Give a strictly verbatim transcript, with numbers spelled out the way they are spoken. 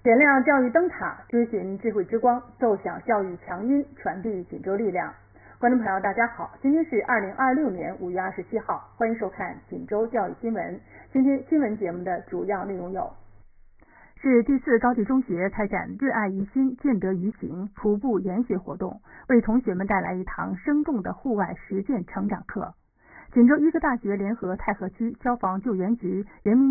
点亮教育灯塔，追寻智慧之光，奏响教育强音，传递锦州力量。观众朋友大家好，今天是二零二六年五月二十七号，欢迎收看锦州教育新闻。今天新闻节目的主要内容有：市第四高级中学开展热爱于心，见得于行徒步研学活动，为同学们带来一堂生动的户外实践成长课。锦州医科大学联合太和区消防救援局人民